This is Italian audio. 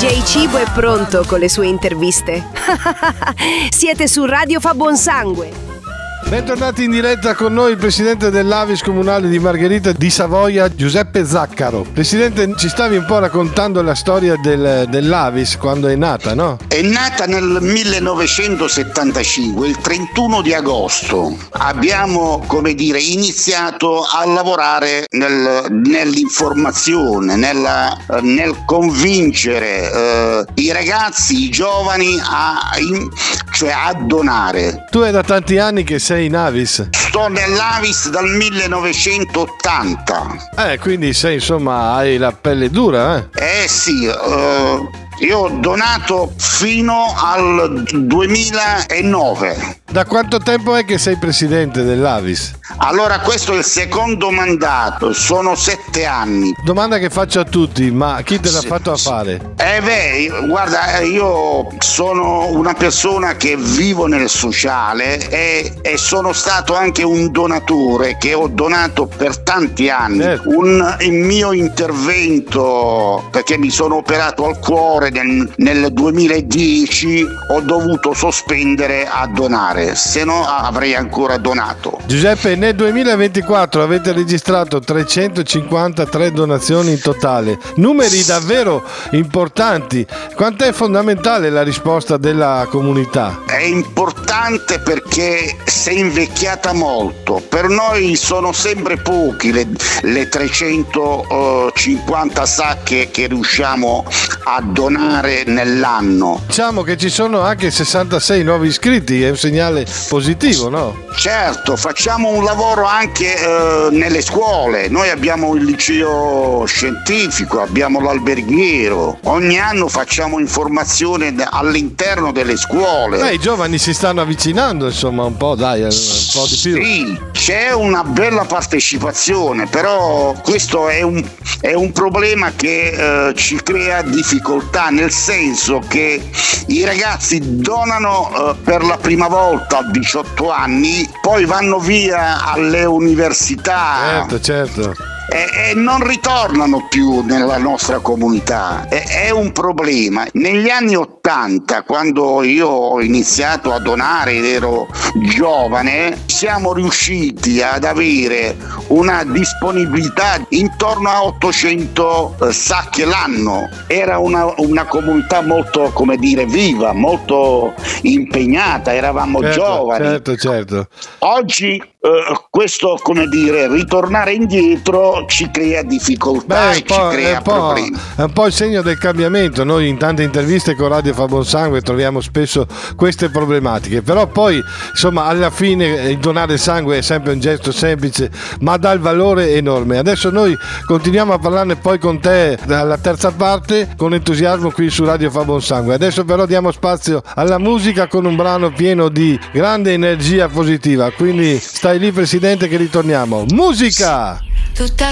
DJ Cibo è pronto con le sue interviste. Siete su Radio Fa Buon Sangue. Bentornati in diretta con noi il presidente dell'Avis comunale di Margherita di Savoia, Giuseppe Zaccaro. Presidente, ci stavi un po' raccontando la storia dell'Avis quando è nata, no? È nata nel 1975, il 31 di agosto. Abbiamo, iniziato a lavorare nell'informazione, nel convincere i ragazzi, i giovani a donare. Tu è da tanti anni che sei in Avis? Sto nell'Avis dal 1980. Quindi sei, hai la pelle dura, eh? Sì, io ho donato fino al 2009. Da quanto tempo è che sei presidente dell'Avis? Allora, questo è il secondo mandato, sono 7 anni. Domanda che faccio a tutti, ma chi te l'ha fatto a fare? Guarda, io sono una persona che vivo nel sociale e sono stato anche un donatore, che ho donato per tanti anni. Il mio intervento, perché mi sono operato al cuore nel 2010, ho dovuto sospendere a donare, se no avrei ancora donato. Giuseppe, nel 2024 avete registrato 353 donazioni in totale, numeri davvero importanti. Quanto è fondamentale la risposta della comunità? È importante perché si è invecchiata molto. Per noi sono sempre pochi le 350 sacche che riusciamo a donare nell'anno. Diciamo che ci sono anche 66 nuovi iscritti, è un segnale positivo, no? Certo, facciamo un lavoro anche nelle scuole. Noi abbiamo il liceo scientifico, abbiamo l'alberghiero. Ogni anno facciamo informazione all'interno delle scuole. I giovani si stanno avvicinando, un po', dai, un po' di più. Sì, c'è una bella partecipazione, però questo è un problema che ci crea difficoltà, nel senso che i ragazzi donano per la prima volta a 18 anni, poi vanno via alle università. Certo. E non ritornano più nella nostra comunità. È un problema. Negli anni 80, quando io ho iniziato a donare ed ero giovane, siamo riusciti ad avere una disponibilità intorno a 800 sacche l'anno. Era una comunità molto, viva, molto impegnata, eravamo giovani. Certo. Oggi questo, ritornare indietro ci crea difficoltà e ci crea problemi. È un po' il segno del cambiamento. Noi in tante interviste con Radio Fa Buon Sangue troviamo spesso queste problematiche, però poi alla fine il donare sangue è sempre un gesto semplice ma dà il valore enorme. Adesso noi continuiamo a parlarne poi con te alla terza parte con entusiasmo qui su Radio Fa Buon Sangue. Adesso però diamo spazio alla musica con un brano pieno di grande energia positiva, quindi stai lì presidente che ritorniamo. Musica! Tutta